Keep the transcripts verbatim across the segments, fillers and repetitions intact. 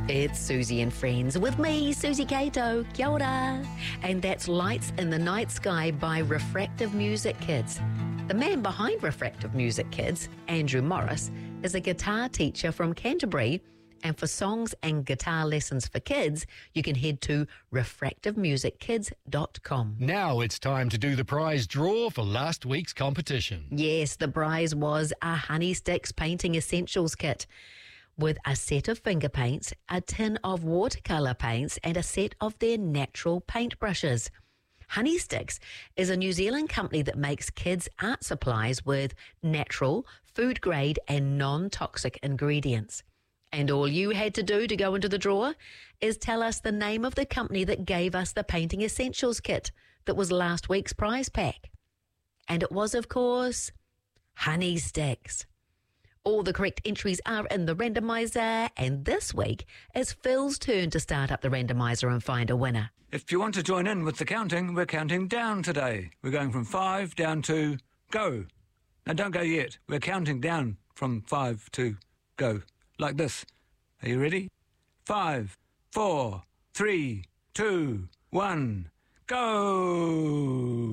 It's Susie and Friends with me, Susie Kato. Kia ora. And that's Lights in the Night Sky by Refractive Music Kids. The man behind Refractive Music Kids, Andrew Morris, is a guitar teacher from Canterbury. And for songs and guitar lessons for kids, you can head to refractive music kids dot com. Now it's time to do the prize draw for last week's competition. Yes, the prize was a Honey Sticks Painting Essentials kit with a set of finger paints, a tin of watercolour paints and a set of their natural paintbrushes. Honey Sticks is a New Zealand company that makes kids' art supplies with natural, food-grade and non-toxic ingredients. And all you had to do to go into the draw is tell us the name of the company that gave us the Painting Essentials kit that was last week's prize pack. And it was, of course, Honey Sticks. All the correct entries are in the randomizer, and this week it's Phil's turn to start up the randomizer and find a winner. If you want to join in with the counting, we're counting down today. We're going from five down to go. Now, don't go yet. We're counting down from five to go. Like this. Are you ready? Five, four, three, two, one, go!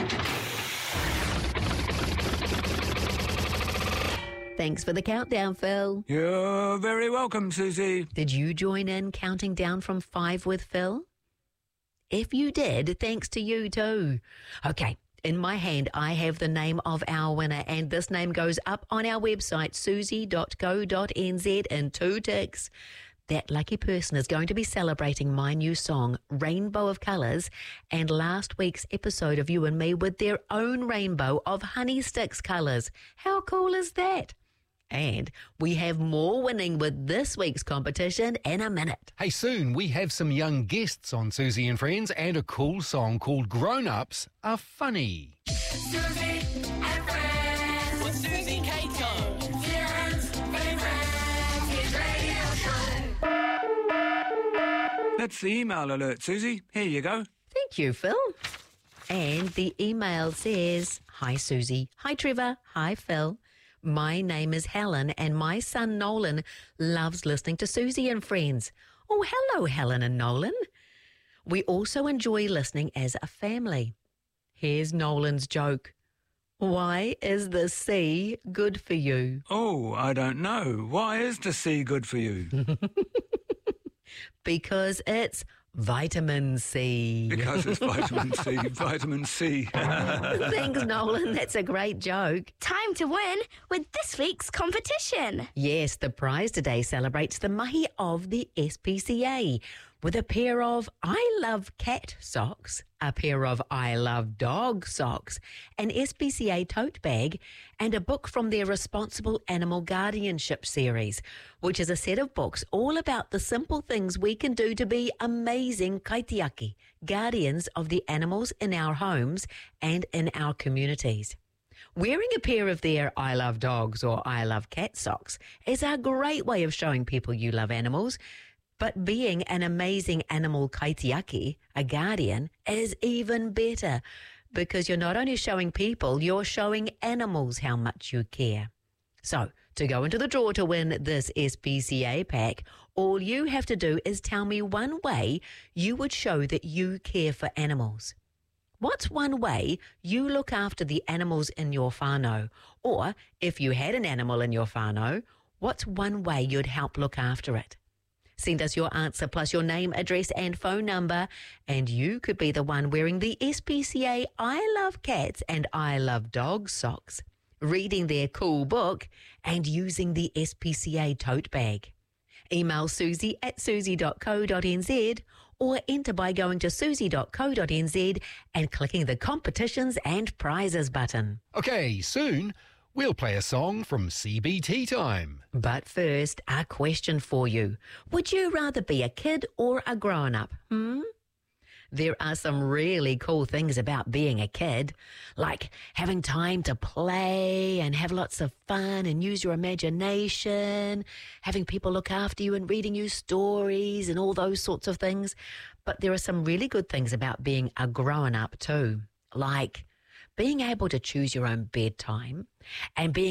Thanks for the countdown, Phil. You're very welcome, Susie. Did you join in counting down from five with Phil? If you did, thanks to you too. Okay, in my hand I have the name of our winner, and this name goes up on our website, susie dot co dot n z, in two ticks. That lucky person is going to be celebrating my new song, Rainbow of Colours, and last week's episode of You and Me with their own rainbow of Honey Sticks colours. How cool is that? And we have more winning with this week's competition in a minute. Hey, soon we have some young guests on Susie and Friends and a cool song called Grown Ups Are Funny. Susie and Friends with Susie Kato. Zealand's favourite hit radio show. That's the email alert, Susie. Here you go. Thank you, Phil. And the email says, Hi, Susie. Hi, Trevor. Hi, Phil. My name is Helen, and my son Nolan loves listening to Susie and Friends. Oh, hello, Helen and Nolan. We also enjoy listening as a family. Here's Nolan's joke. Why is the sea good for you? Oh, I don't know. Why is the sea good for you? Because it's vitamin C. Because it's vitamin C. Vitamin C. Thanks, Nolan. That's a great joke. Time to win with this week's competition. Yes, the prize today celebrates the mahi of the S P C A with a pair of I Love Cat socks, a pair of I Love Dog socks, an S P C A tote bag, and a book from their Responsible Animal Guardianship series, which is a set of books all about the simple things we can do to be amazing kaitiaki, guardians of the animals in our homes and in our communities. Wearing a pair of their I Love Dogs or I Love Cat socks is a great way of showing people you love animals, but being an amazing animal kaitiaki, a guardian, is even better because you're not only showing people, you're showing animals how much you care. So, to go into the draw to win this S P C A pack, all you have to do is tell me one way you would show that you care for animals. What's one way you look after the animals in your whānau? Or, if you had an animal in your whānau, what's one way you'd help look after it? Send us your answer plus your name, address and phone number, and you could be the one wearing the S P C A I Love Cats and I Love Dogs socks, reading their cool book and using the S P C A tote bag. Email susie at susie dot co dot n z or enter by going to susie dot co dot n z and clicking the competitions and prizes button. Okay, soon we'll play a song from C B T Time. But first, a question for you. Would you rather be a kid or a grown-up? Hmm? There are some really cool things about being a kid, like having time to play and have lots of fun and use your imagination, having people look after you and reading you stories and all those sorts of things. But there are some really good things about being a grown-up too, like being able to choose your own bedtime and being